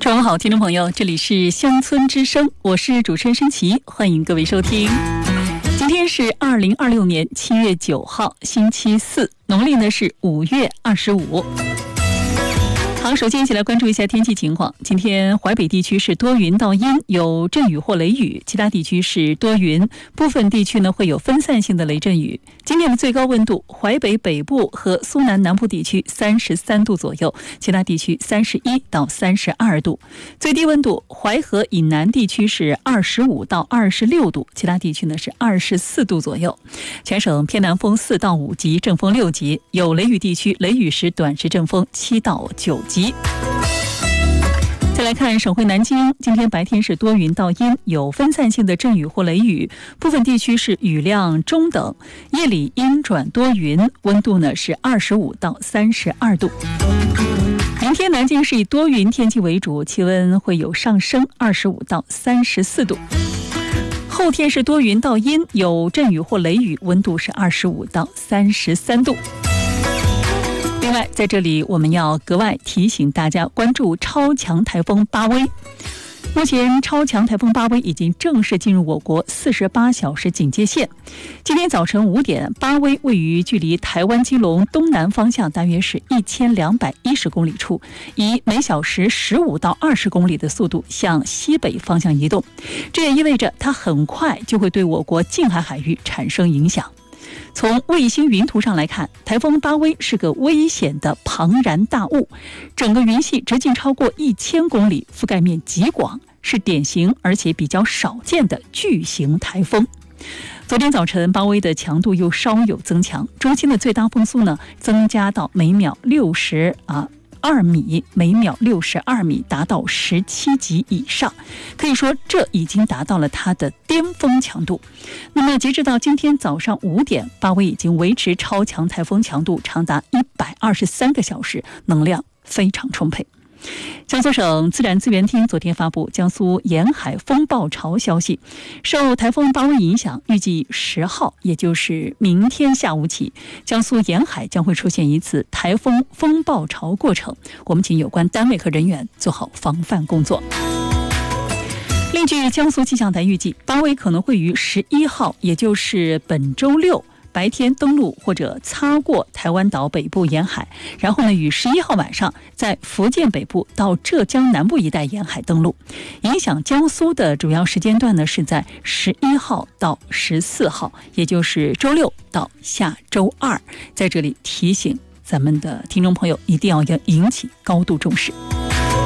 中午好，听众朋友，这里是乡村之声，我是主持人申琪，欢迎各位收听。今天是2026年7月9号，星期四，农历呢是5月25。好，首先一起来关注一下天气情况。今天淮北地区是多云到阴，有阵雨或雷雨，其他地区是多云，部分地区呢会有分散性的雷阵雨。今天的最高温度，淮北北部和苏南南部地区33度左右，其他地区31到32度。最低温度，淮河以南地区是25到26度，其他地区呢是24度左右。全省偏南风4到5级，阵风6级，有雷雨地区雷雨时短时阵风7到9级。再来看省会南京，今天白天是多云到阴，有分散性的阵雨或雷雨，部分地区是雨量中等，夜里阴转多云，温度呢是25到32度。明天南京是以多云天气为主，气温会有上升，25到34度。后天是多云到阴，有阵雨或雷雨，温度是25到33度。另外，在这里我们要格外提醒大家关注超强台风巴威。目前超强台风巴威已经正式进入我国48小时警戒线。今天早晨5点，巴威位于距离台湾基隆东南方向大约是1210公里处，以每小时15到20公里的速度向西北方向移动。这也意味着它很快就会对我国近海海域产生影响。从卫星云图上来看，台风巴威是个危险的庞然大物，整个云系直径超过1000公里，覆盖面极广，是典型而且比较少见的巨型台风。昨天早晨，巴威的强度又稍有增强，中心的最大风速呢增加到每秒62米，每秒62米，达到17级以上，可以说这已经达到了它的巅峰强度。那么截止到今天早上5点，巴威已经维持超强台风强度长达123个小时，能量非常充沛。江苏省自然资源厅昨天发布江苏沿海风暴潮消息，受台风巴威影响，预计10号，也就是明天下午起，江苏沿海将会出现一次台风风暴潮过程，我们请有关单位和人员做好防范工作。另据江苏气象台预计，巴威可能会于11号，也就是本周六白天登陆或者擦过台湾岛北部沿海，然后呢于11号晚上在福建北部到浙江南部一带沿海登陆。影响江苏的主要时间段呢是在11号到14号，也就是周六到下周二。在这里提醒咱们的听众朋友，一定要引起高度重视。